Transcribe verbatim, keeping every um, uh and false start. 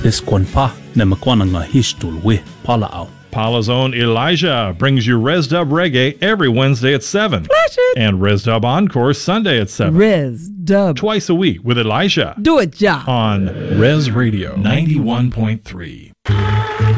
Esquanpa, Nemakwananga Hishtul we Palao. Pala's own Elijah brings you Res Dub Reggae every Wednesday at seven. Flash it. And Res Dub Encore Sunday at seven. Res Dub. Twice a week with Elijah. Do it, ja. On Res Radio ninety-one point three.